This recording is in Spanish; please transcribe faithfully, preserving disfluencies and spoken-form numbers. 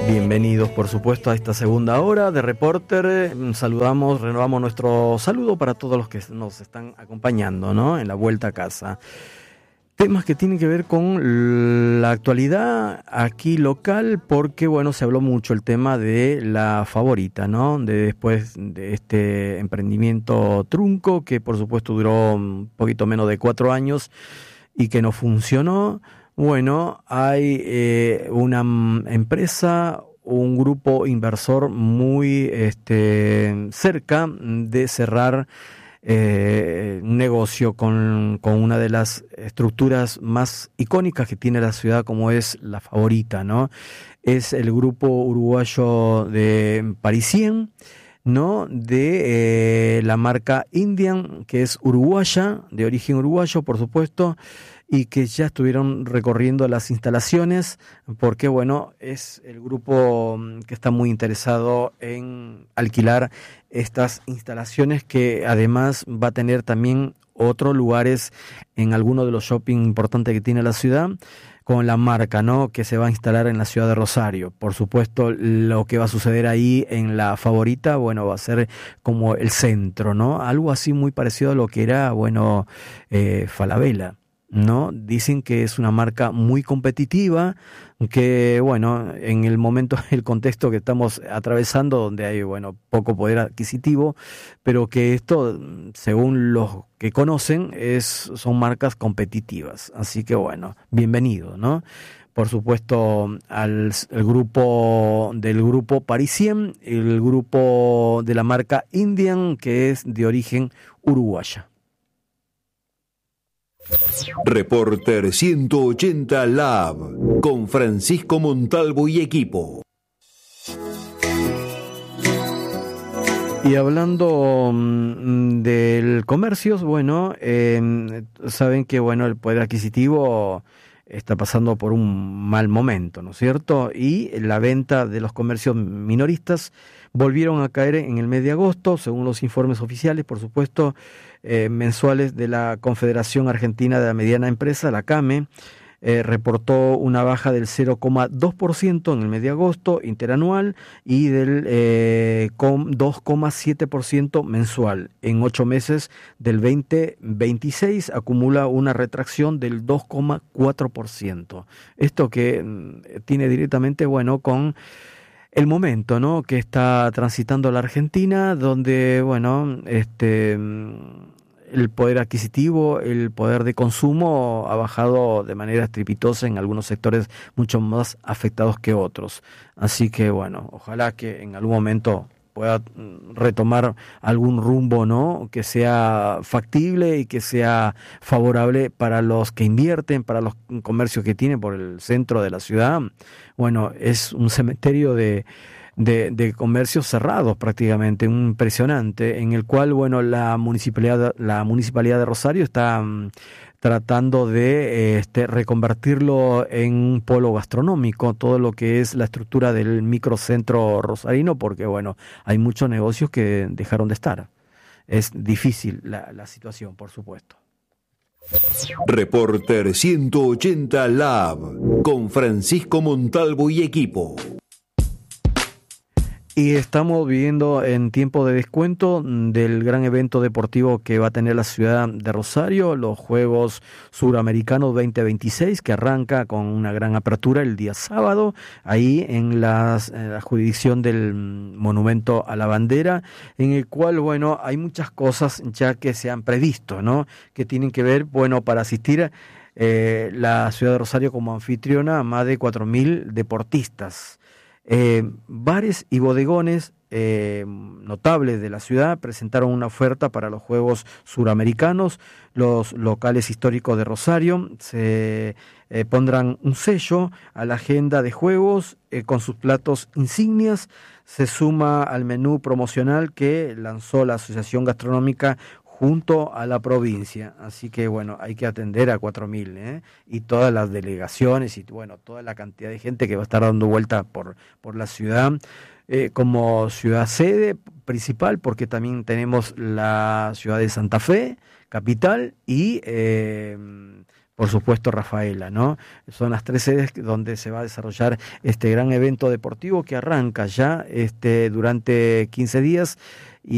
Bienvenidos, por supuesto, a esta segunda hora de Reporter. Saludamos, renovamos nuestro saludo para todos los que nos están acompañando, ¿no?, en la vuelta a casa. Temas que tienen que ver con la actualidad aquí local, porque, bueno, se habló mucho el tema de la favorita, ¿no?, de después de este emprendimiento trunco, que por supuesto duró un poquito menos de cuatro años y que no funcionó. Bueno, hay eh, una empresa, un grupo inversor muy este, cerca de cerrar eh, un negocio con, con una de las estructuras más icónicas que tiene la ciudad, como es la favorita, ¿no? Es el grupo uruguayo de Parisien, ¿no?, de eh, la marca Indian, que es uruguaya, de origen uruguayo, por supuesto, y que ya estuvieron recorriendo las instalaciones, porque, bueno, es el grupo que está muy interesado en alquilar estas instalaciones, que además va a tener también otros lugares en algunos de los shopping importantes que tiene la ciudad, con la marca, ¿no?, que se va a instalar en la ciudad de Rosario. Por supuesto, lo que va a suceder ahí en la favorita, bueno, va a ser como el centro, ¿no? Algo así muy parecido a lo que era, bueno, eh, Falabella, ¿no? Dicen que es una marca muy competitiva, que, bueno, en el momento, el contexto que estamos atravesando, donde hay, bueno, poco poder adquisitivo, pero que esto, según los que conocen, es, son marcas competitivas. Así que, bueno, bienvenido, ¿no? Por supuesto, al el grupo del grupo Parisien, el grupo de la marca Indian, que es de origen uruguaya. Reporter ciento ochenta Lab con Francisco Montalvo y equipo. Y hablando mmm, del comercio, bueno, eh, saben que, bueno, el poder adquisitivo está pasando por un mal momento, ¿no es cierto? Y la venta de los comercios minoristas volvieron a caer en el mes de agosto, según los informes oficiales, por supuesto, eh, mensuales de la Confederación Argentina de la Mediana Empresa, la CAME, eh, reportó una baja del cero coma dos por ciento en el mes de agosto interanual y del eh, dos coma siete por ciento mensual. En ocho meses del veinte veintiséis acumula una retracción del dos coma cuatro por ciento. Esto que mm, tiene directamente, bueno, con el momento, ¿no?, que está transitando la Argentina, donde, bueno, este el poder adquisitivo, el poder de consumo ha bajado de manera estrepitosa en algunos sectores mucho más afectados que otros. Así que, bueno, ojalá que en algún momento pueda retomar algún rumbo, ¿no?, que sea factible y que sea favorable para los que invierten, para los comercios que tienen por el centro de la ciudad. Bueno, es un cementerio de De, de comercios cerrados prácticamente, impresionante, en el cual, bueno, la municipalidad, la municipalidad de Rosario está um, tratando de este, reconvertirlo en un polo gastronómico, todo lo que es la estructura del microcentro rosarino, porque, bueno, hay muchos negocios que dejaron de estar. Es difícil la, la situación, por supuesto. Reporter ciento ochenta Lab con Francisco Montalvo y equipo. Y estamos viviendo en tiempo de descuento del gran evento deportivo que va a tener la ciudad de Rosario, los Juegos Suramericanos veinte veintiséis, que arranca con una gran apertura el día sábado, ahí en, las, en la jurisdicción del Monumento a la Bandera, en el cual, bueno, hay muchas cosas ya que se han previsto, ¿no?, que tienen que ver, bueno, para asistir eh, la ciudad de Rosario como anfitriona a más de cuatro mil deportistas. Eh, bares y bodegones eh, notables de la ciudad presentaron una oferta para los Juegos Suramericanos. Los locales históricos de Rosario se eh, pondrán un sello a la agenda de juegos eh, con sus platos insignias. Se suma al menú promocional que lanzó la Asociación Gastronómica junto a la provincia. Así que, bueno, hay que atender a cuatro mil, ¿eh? Y todas las delegaciones y, bueno, toda la cantidad de gente que va a estar dando vuelta por, por la ciudad, eh, como ciudad sede principal, porque también tenemos la ciudad de Santa Fe, capital, y, eh, por supuesto Rafaela, ¿no? Son las tres sedes donde se va a desarrollar este gran evento deportivo que arranca ya este, durante quince días. Y